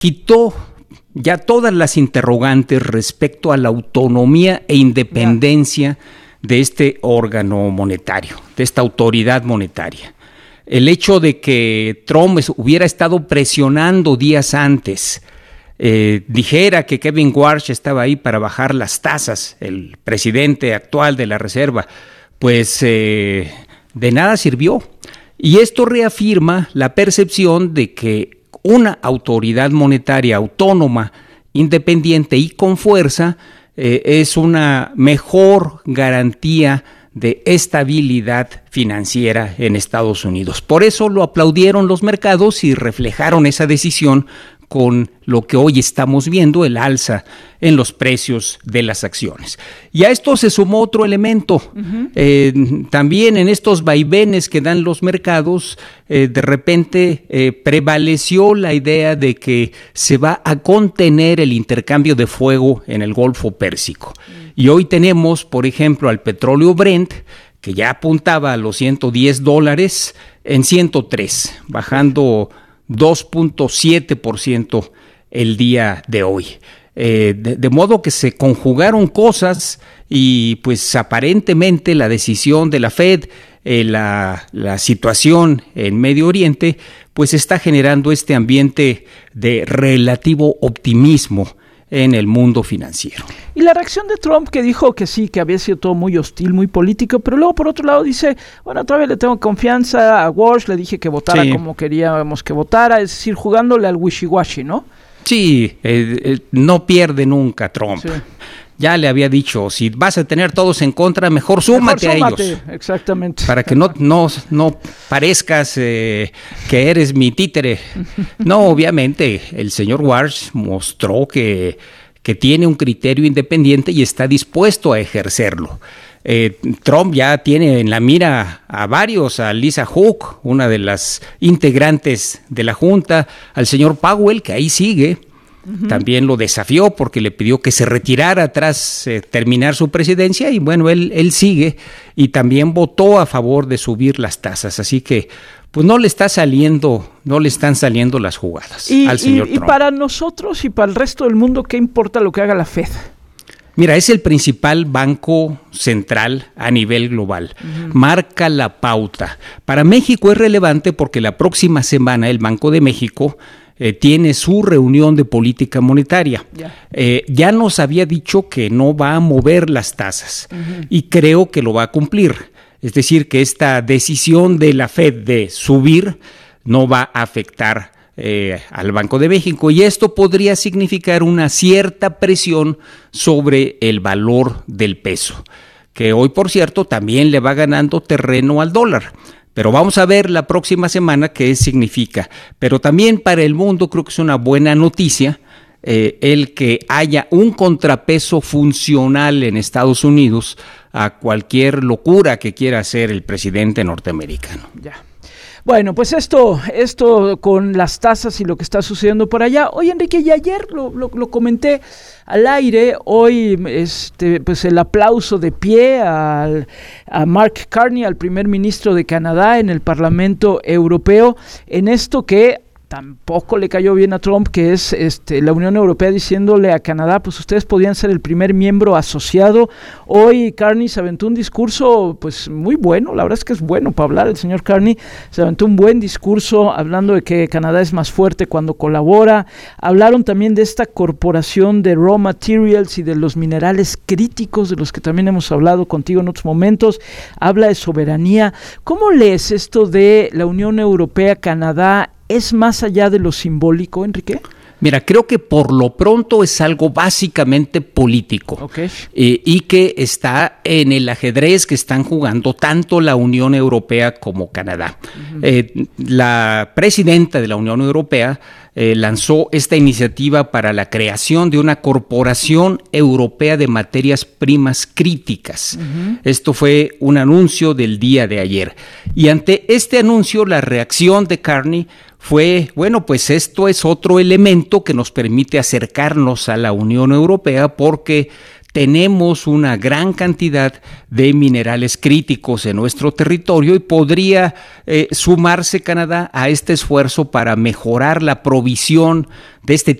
quitó ya todas las interrogantes respecto a la autonomía e independencia de este órgano monetario, de esta autoridad monetaria. El hecho de que Trump hubiera estado presionando días antes, dijera que Kevin Warsh estaba ahí para bajar las tasas, el presidente actual de la Reserva, pues de nada sirvió. Y esto reafirma la percepción de que una autoridad monetaria autónoma, independiente y con fuerza es una mejor garantía de estabilidad financiera en Estados Unidos. Por eso lo aplaudieron los mercados y reflejaron esa decisión con lo que hoy estamos viendo, el alza en los precios de las acciones. Y a esto se sumó otro elemento. También en estos vaivenes que dan los mercados, de repente prevaleció la idea de que se va a contener el intercambio de fuego en el Golfo Pérsico. Y hoy tenemos, por ejemplo, al petróleo Brent, que ya apuntaba a los $110 en 103, bajando 2.7% el día de hoy. De modo que se conjugaron cosas y pues aparentemente la decisión de la Fed, la situación en Medio Oriente, pues está generando este ambiente de relativo optimismo en el mundo financiero. Y la reacción de Trump, que dijo que sí, que había sido todo muy hostil, muy político, pero luego por otro lado dice, bueno, todavía le tengo confianza a Walsh, le dije que votara como queríamos que votara, es decir, jugándole al wishy-washy, ¿no? Sí, no pierde nunca Trump. Sí. Ya le había dicho, si vas a tener todos en contra, mejor súmate a ellos. Exactamente. Para que no parezcas que eres mi títere. No, obviamente, el señor Warsh mostró que tiene un criterio independiente y está dispuesto a ejercerlo. Trump ya tiene en la mira a varios, a Lisa Hook, una de las integrantes de la Junta, al señor Powell, que ahí sigue. También lo desafió porque le pidió que se retirara tras terminar su presidencia y bueno, él sigue y también votó a favor de subir las tasas, así que pues no le están saliendo las jugadas al señor Trump. Y para nosotros y para el resto del mundo, ¿qué importa lo que haga la Fed? Mira, es el principal banco central a nivel global. Marca la pauta. Para México es relevante porque la próxima semana el Banco de México tiene su reunión de política monetaria. Ya nos había dicho que no va a mover las tasas y creo que lo va a cumplir. Es decir, que esta decisión de la Fed de subir no va a afectar al Banco de México y esto podría significar una cierta presión sobre el valor del peso, que hoy, por cierto, también le va ganando terreno al dólar. Pero vamos a ver la próxima semana qué significa. Pero también para el mundo creo que es una buena noticia el que haya un contrapeso funcional en Estados Unidos a cualquier locura que quiera hacer el presidente norteamericano. Ya. Bueno, pues esto con las tasas y lo que está sucediendo por allá. Oye, Enrique, y ayer lo comenté al aire, hoy pues el aplauso de pie a Mark Carney, al primer ministro de Canadá en el Parlamento Europeo, en esto que tampoco le cayó bien a Trump, que es la Unión Europea diciéndole a Canadá, pues ustedes podían ser el primer miembro asociado. Hoy Carney se aventó un discurso pues muy bueno, la verdad es que es bueno para hablar el señor Carney, se aventó un buen discurso hablando de que Canadá es más fuerte cuando colabora. Hablaron también de esta corporación de raw materials y de los minerales críticos, de los que también hemos hablado contigo en otros momentos. Habla de soberanía. ¿Cómo lees esto de la Unión Europea, Canadá? ¿Es más allá de lo simbólico, Enrique? Mira, creo que por lo pronto es algo básicamente político y que está en el ajedrez que están jugando tanto la Unión Europea como Canadá. La presidenta de la Unión Europea lanzó esta iniciativa para la creación de una corporación europea de materias primas críticas. Esto fue un anuncio del día de ayer. Y ante este anuncio, la reacción de Carney fue, bueno, pues esto es otro elemento que nos permite acercarnos a la Unión Europea porque tenemos una gran cantidad de minerales críticos en nuestro territorio y podría sumarse Canadá a este esfuerzo para mejorar la provisión de este